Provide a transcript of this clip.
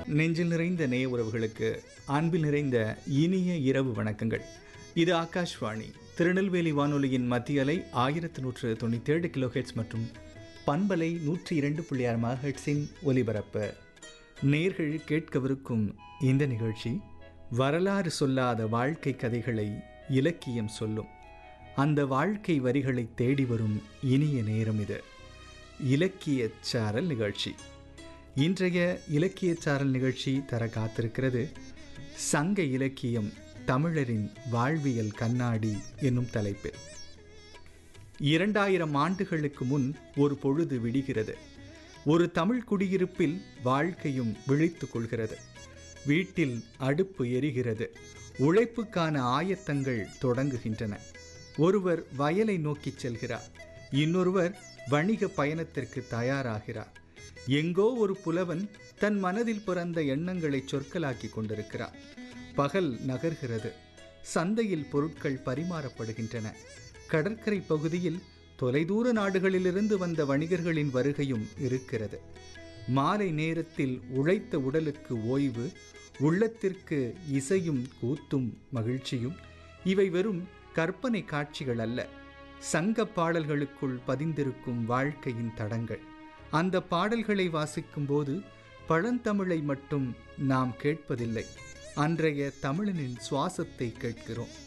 நெஞ்சில் நிறைந்த நேய உறவுகளுக்கு அன்பில் நிறைந்த இனிய இரவு வணக்கங்கள். இது ஆகாஷ்வாணி திருநெல்வேலி வானொலியின் மத்திய அலை 1197 கிலோஹெட்ஸ் மற்றும் பண்பலை 102.6 மெகாஹெர்ட்ஸின் ஒலிபரப்பு. நேர்கள் கேட்கவிருக்கும் இந்த நிகழ்ச்சி வரலாறு சொல்லாத வாழ்க்கை கதைகளை இலக்கியம் சொல்லும். அந்த வாழ்க்கை வரிகளை தேடி வரும் இனிய நேரம் இது. இலக்கிய சாரல் நிகழ்ச்சி. இன்றைய இலக்கிய சாரல் நிகழ்ச்சி தர காத்திருக்கிறது சங்க இலக்கியம் தமிழரின் வாழ்வியல் கண்ணாடி என்னும் தலைப்பில். 2000 ஆண்டுகளுக்கு முன் ஒரு பொழுது விடுகிறது. ஒரு தமிழ் குடியிருப்பில் வாழ்க்கையும் விழித்து கொள்கிறது. வீட்டில் அடுப்பு எரிகிறது. உழைப்புக்கான ஆயத்தங்கள் தொடங்குகின்றன. ஒருவர் வயலை நோக்கி செல்கிறார். இன்னொருவர் வணிக பயணத்திற்கு தயாராகிறார். எங்கோ ஒரு புலவன் தன் மனதில் பிறந்த எண்ணங்களை சொற்களாக்கி கொண்டிருக்கிறார். பகல் நகர்கிறது. சந்தையில் பொருட்கள் பரிமாறப்படுகின்றன. கடற்கரை பகுதியில் தொலைதூர நாடுகளிலிருந்து வந்த வணிகர்களின் வருகையும் இருக்கிறது. மாலை நேரத்தில் உழைத்த உடலுக்கு ஓய்வு, உள்ளத்திற்கு இசையும் கூத்தும் மகிழ்ச்சியும். இவை வெறும் கற்பனை காட்சிகள் அல்ல, சங்க பாடல்களுக்குள் பதிந்திருக்கும் வாழ்க்கையின் தடங்கள். அந்த பாடல்களை வாசிக்கும் போது பழந்தமிழை மட்டும் நாம் கேட்பதில்லை, அன்றைய தமிழனின் சுவாசத்தை கேட்கிறோம்.